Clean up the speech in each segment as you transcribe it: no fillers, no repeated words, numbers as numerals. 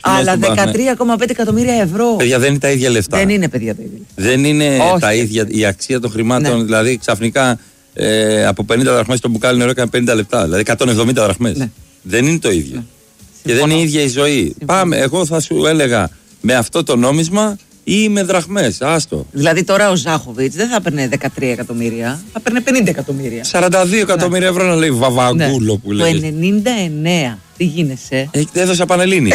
Αλλά 13,5 εκατομμύρια ευρώ. Παιδιά, δεν είναι τα ίδια λεφτά. Δεν είναι, παιδιά, τα ίδια λεφτά. Δεν είναι τα ίδια η αξία των χρημάτων. Ναι. Δηλαδή, ξαφνικά από 50 δραχμές το μπουκάλι νερό έκανε 50 λεπτά. Δηλαδή, 170 δραχμές. Ναι. Δεν είναι το ίδιο. Ναι. Και δεν είναι η ίδια η ζωή. Πάμε, εγώ θα σου έλεγα με αυτό το νόμισμα ή με δραχμές. Άστο. Δηλαδή, τώρα ο Ζάχοβιτς δεν θα έπαιρνε 13 εκατομμύρια, θα έπαιρνε 50 εκατομμύρια. 42 εκατομμύρια ευρώ να λέει Βαβαγκούλο που λέει. Το 99. Τι γίνεσαι. Έδωσα Πανελλήνιες.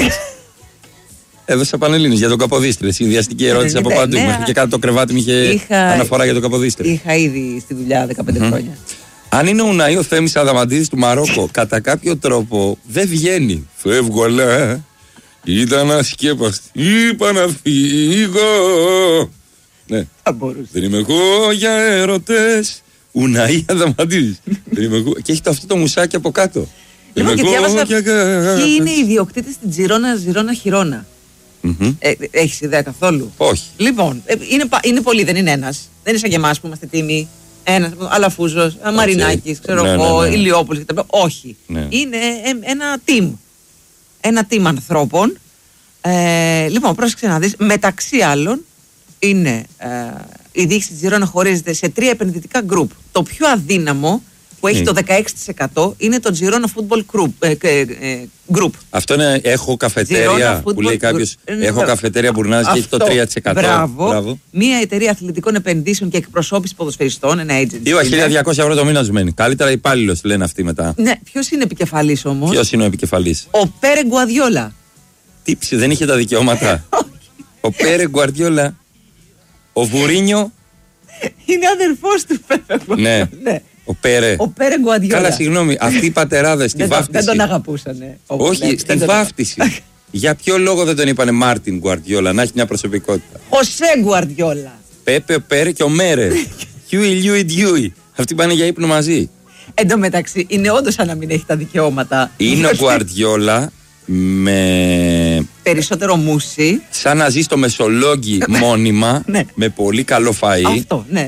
Έδωσα Πανελλήνιες για τον Καποδίστρη. Συνδυαστική ερώτηση από παντού. Μέχρι και κάτω το κρεβάτι μου είχε αναφορά για τον Καποδίστρη. Είχα ήδη στη δουλειά 15 χρόνια. Αν είναι ο Ουναΐ ο Θέμης Αδαμαντίδης του Μαρόκο, κατά κάποιο τρόπο δεν βγαίνει. Φεύγω, αλλά ήταν ασκέπαστη. Είπα να φύγω. Ναι. Δεν είμαι εγώ για έρωτες. Ουναΐ Αδαμαντίδης. Και έχει αυτό το μουσάκι από κάτω. Λοιπόν, και διάβασα ποιοι είναι οι ιδιοκτήτες στην Ζιρόνα Χιρόνα. Έχεις ιδέα καθόλου? Όχι. Λοιπόν, είναι πολλοί, δεν είναι ένας. Δεν είναι σαν και εμάς που είμαστε τίμοι. Ένας, Αλαφούζος, Μαρινάκης, ξέρω εγώ, Ηλιόπουλος κτλ. Όχι. Είναι ένα team. Ένα team ανθρώπων. Λοιπόν, πρόσεξε να δεις. Μεταξύ άλλων, είναι η διοίκηση της Ζιρόνα χωρίζεται σε 3 επενδυτικά γκρουπ. Το πιο αδύναμο, που έχει το 16%, είναι το Girona Football Group. Αυτό είναι, έχω καφετέρια που λέει κάποιος, έχω καφετέρια Μπουρνάζ και έχει το 3%. Μπράβο. Μία εταιρεία αθλητικών επενδύσεων και εκπροσώπηση ποδοσφαιριστών, ένα agency. 1.200 ευρώ το μήνα μένει. Καλύτερα υπάλληλος, λένε αυτοί μετά. Ναι, ποιος είναι επικεφαλής όμως? Ποιος είναι ο επικεφαλής? Ο Πέρε Γκουαρδιόλα. Τύψη, δεν είχε τα δικαιώματα. Ο Πέρε Γκουαρδιόλα. Ο Βουρίνιο. Είναι αδερφός του Πέρε. Ναι. Ο Πέρε Γκουαρδιόλα. Καλά, συγγνώμη, αυτοί οι πατεράδες στη βάφτιση. Δεν τον αγαπούσανε. Όχι, στη βάφτιση. Για ποιο λόγο δεν τον είπανε Μάρτιν Γκουαρδιόλα, να έχει μια προσωπικότητα? Χωσέ Γκουαρδιόλα. Πέπε, ο Πέρε και ο Μέρε. Χιούι. Αυτοί πάνε για ύπνο μαζί. Εν τω μεταξύ, είναι όντως σαν να μην έχει τα δικαιώματα. Είναι ο Γκουαρδιόλα με περισσότερο μουσι. Σαν να ζει στο Μεσολόγγι μόνιμα. Με πολύ καλό φαΐ. Αυτό, ναι.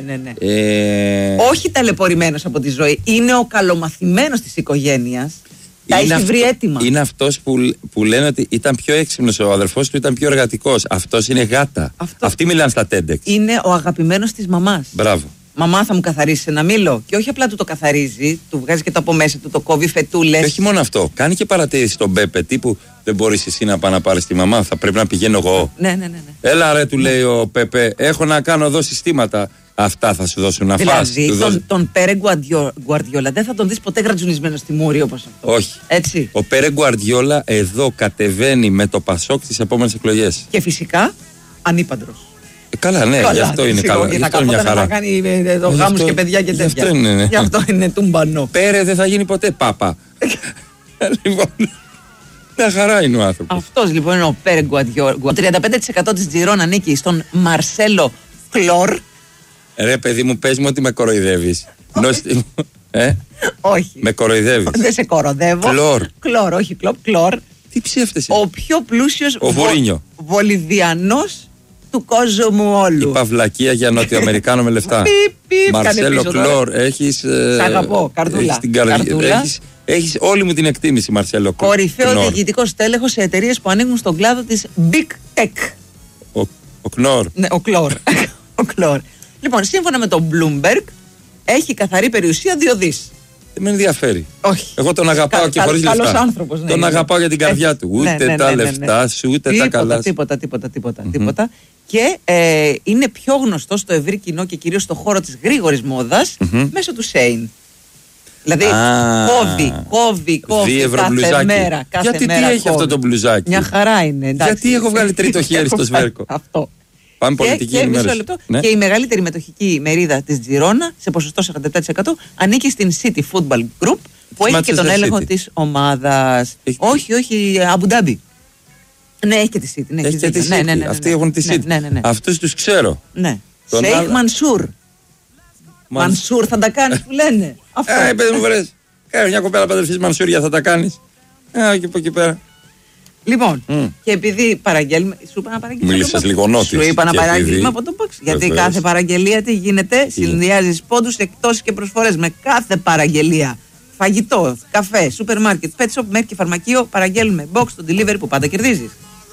Όχι ταλαιπωρημένος από τη ζωή. Είναι ο καλομαθημένος της οικογένειας. Τα έχει βρει έτοιμα. Είναι αυτός που λένε ότι ήταν πιο έξυπνος, ο αδερφός του ήταν πιο εργατικός. Αυτός είναι γάτα. Αυτοί μιλάνε στα TEDx. Είναι ο αγαπημένος της μαμάς. Μπράβο. Μαμά, θα μου καθαρίσει ένα μήλο. Και όχι απλά του το καθαρίζει, του βγάζει και το από μέσα του, το κόβει φετούλες. Και όχι μόνο αυτό. Κάνει και παρατήρηση στον Πέπε τύπου δεν μπορείς εσύ να πάω να πάρεις τη μαμά, θα πρέπει να πηγαίνω εγώ. Ναι. Έλα ρε, του λέει ο Πέπε, έχω να κάνω εδώ συστήματα. Αυτά θα σου δώσουν να φας. Δηλαδή τον Πέρε Γκουαρδιόλα δεν θα τον δεις ποτέ γρατζουνισμένο στη μούρη όπως αυτό. Όχι. Έτσι. Ο Πέρε Γκουαρδιόλα εδώ κατεβαίνει με το Πασόκ στις επόμενες εκλογές. Και φυσικά ανήπαντρος. Καλά, ναι, γι' αυτό είναι καλά. Γι' αυτό είναι μια χαρά. Θα κάνει γάμους και παιδιά και τέτοια. Γι' αυτό είναι τούμπανο. Πέρε δεν θα γίνει ποτέ πάπα. Λοιπόν, μια χαρά είναι ο άνθρωπος. Αυτός λοιπόν είναι ο Πέρε Γκουαρδιόλα. Το 35% της Τζιρόνα ανήκει στον Μαρσέλο Κλόρ. Ρε παιδί μου, πες μου ότι με κοροϊδεύεις. Όχι. Με κοροϊδεύεις. Δεν σε κοροϊδεύω. Κλόρ, όχι κλόρ. Τι ψεύτες. Ο πιο πλούσιος Βολιβιανός του κόσμου όλου. Η παυλακία για Νοτιοαμερικάνο με λεφτά. Μαρσέλο Κλόρ, έχεις. Σ' αγαπώ, καρδούλα. Έχεις όλη μου την εκτίμηση, Μαρσέλο Κλόρ. Κορυφαίο διοικητικό στέλεχος σε εταιρείες που ανήκουν στον κλάδο της Big Tech. Ο Κνόρ. Ναι, ο Κλόρ. Λοιπόν, σύμφωνα με τον Bloomberg, έχει καθαρή περιουσία 2 δις. Δεν με ενδιαφέρει. Όχι. Εγώ τον αγαπάω και χωρίς λεφτά. Καλός άνθρωπος, ναι. Τον αγαπάω για την καρδιά του. Ούτε τα λεφτά σου, ούτε τα καλά. Τίποτα. Και είναι πιο γνωστό στο ευρύ κοινό και κυρίως στο χώρο της γρήγορης μόδας μέσω του Shein. Δηλαδή κόβει κάθε μέρα. Γιατί τι έχει αυτό το μπλουζάκι? Μια χαρά είναι. Γιατί έχω βγάλει τρίτο χέρι στο σβέρκο? Αυτό. Πάμε πολιτική ενημέρωση. Και η μεγαλύτερη μετοχική μερίδα της Τζιρόνα, σε ποσοστό 47%, ανήκει στην City Football Group, που έχει και τον έλεγχο της ομάδας. Όχι, Αμπουντάμπι. Ναι, έχει και τη City. Έχει και τη City. Αυτοί έχουν τη City. Αυτούς τους ξέρω. Ναι. Σέιχ Μανσούρ. Μανσούρ θα τα κάνεις που λένε. Παιδί μου βρες. Κάνε μια κοπέλα παντρευτής Μανσούρια, θα τα κάνεις. Και από εκεί πέρα. Λοιπόν, και επειδή παραγγέλνουμε. Σου είπα να παραγγείλουμε. Μίλησες λίγο νότις. Σου είπα να παραγγείλουμε από τον Box. Γιατί κάθε παραγγελία τι γίνεται? Συνδυάζεις πόντους, εκτόσεις και προσφορές με κάθε παραγγελία. Φαγητό, καφέ, σούπερ μάρκετ, pet shop μέχρι και φαρμακείο. Παραγγέλνουμε Box, το delivery που πάντα κερδίζεις.